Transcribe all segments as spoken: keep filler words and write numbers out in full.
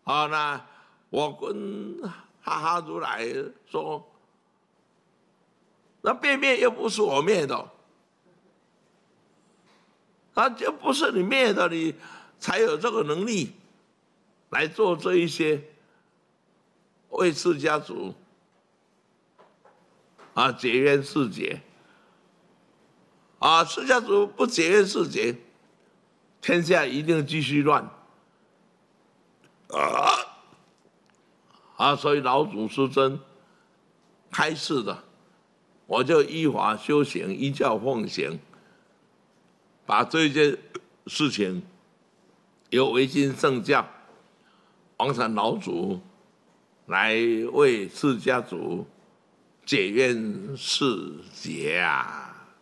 好，那我跟哈哈如来说，那灭灭又不是我灭的，那就不是你灭的，你才有这个能力来做这一些为释迦族啊解冤释结。啊，释迦族不解冤释结，天下一定继续乱。啊啊，所以老祖师尊开示的，我就依法修行，依教奉行，把这件事情由维新圣教王禅老祖来为释迦族解冤释结啊。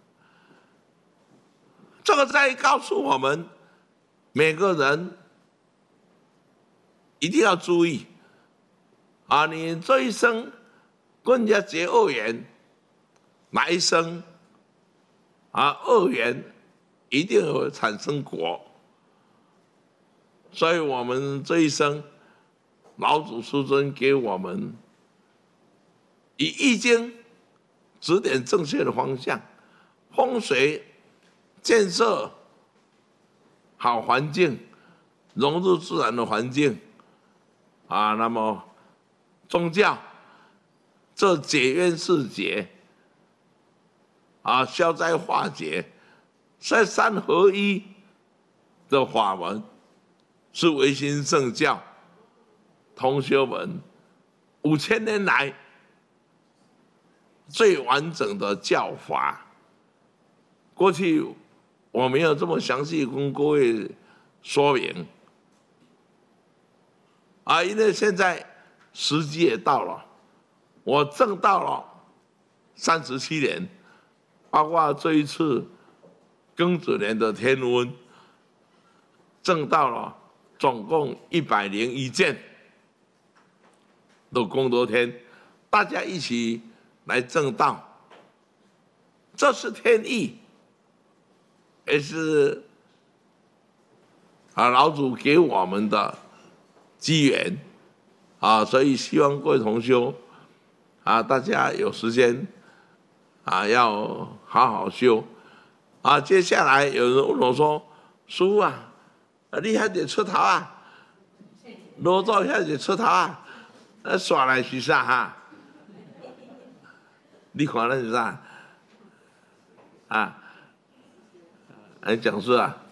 这个在告诉我们，每个人一定要注意啊！你这一生跟人家结恶缘，哪一生啊恶缘一定会产生果。所以我们这一生，老祖师尊给我们以易经指点正确的方向，风水建设好环境，融入自然的环境啊。那么宗教这解冤释结啊，消灾化解，在三合一的法门，是维新圣教同修们五千年来最完整的教法。过去我没有这么详细跟各位说明啊，因为现在时机也到了，我证到了三十七年，包括这一次庚子年的天温，证到了总共一百零一件的功德天，大家一起来证道，这是天意。也是啊，老祖给我们的机缘啊，所以希望各位同修啊，大家有时间啊，要好好修啊。接下来有人问我说：“师父啊，你还得出头啊？老早还得出头啊？那耍来是啥哈？你看那是啥啊？”哎，讲师啊，